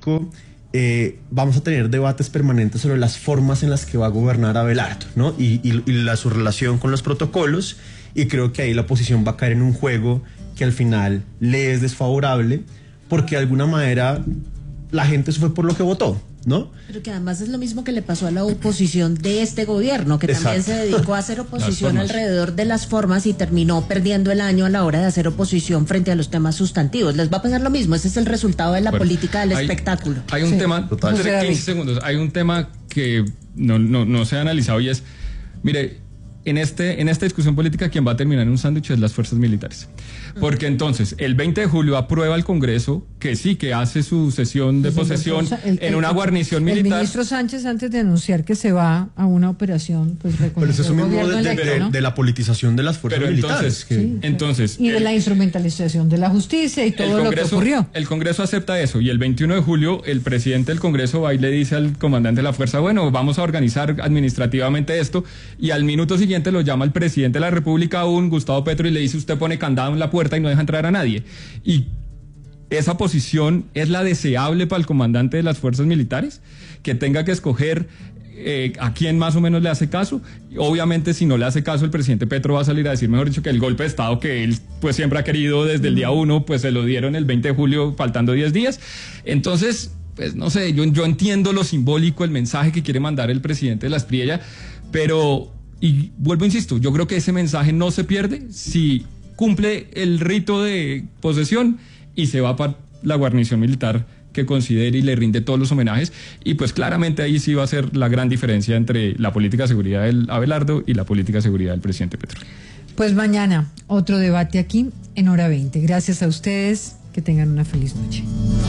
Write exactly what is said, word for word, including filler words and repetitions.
político eh, vamos a tener debates permanentes sobre las formas en las que va a gobernar Abelardo, ¿no? Y, y, y la, su relación con los protocolos, y creo que ahí la oposición va a caer en un juego que al final le es desfavorable, porque de alguna manera la gente se fue por lo que votó, ¿no? Pero que además es lo mismo que le pasó a la oposición de este gobierno, que Exacto. también se dedicó a hacer oposición alrededor de las formas y terminó perdiendo el año a la hora de hacer oposición frente a los temas sustantivos. Les va a pasar lo mismo, ese es el resultado de la bueno, política del hay, espectáculo. Hay un sí. tema, Total. quince segundos, hay un tema que no, no, no se ha analizado y es, mire, en, este, en esta discusión política quien va a terminar en un sándwich es las fuerzas militares. Porque entonces, el veinte de julio aprueba el Congreso que sí, que hace su sesión de pues posesión el, el, en una guarnición el militar. El ministro Sánchez, antes de anunciar que se va a una operación, pues reconoció Pero eso es el mismo gobierno de, de, electo, de, ¿no? de la politización de las fuerzas Pero militares. entonces, que... sí, entonces y de la instrumentalización de la justicia y todo Congreso, lo que ocurrió. El Congreso acepta eso y el veintiuno de julio el presidente del Congreso va y le dice al comandante de la fuerza, bueno, vamos a organizar administrativamente esto, y al minuto siguiente lo llama el presidente de la República, un Gustavo Petro, y le dice, usted pone candado en la puerta y no deja entrar a nadie. Y esa posición es la deseable para el comandante de las fuerzas militares, que tenga que escoger eh, a quién más o menos le hace caso. Obviamente, si no le hace caso, el presidente Petro va a salir a decir, mejor dicho, que el golpe de Estado que él pues siempre ha querido desde el día uno, pues se lo dieron el veinte de julio, faltando diez días. Entonces, pues no sé, yo, yo entiendo lo simbólico, el mensaje que quiere mandar el presidente de la Espriella, pero, y vuelvo, insisto, yo creo que ese mensaje no se pierde si cumple el rito de posesión y se va para la guarnición militar que considere y le rinde todos los homenajes, y pues claramente ahí sí va a ser la gran diferencia entre la política de seguridad del Abelardo y la política de seguridad del presidente Petro. Pues mañana otro debate aquí en Hora veinte. Gracias a ustedes, que tengan una feliz noche.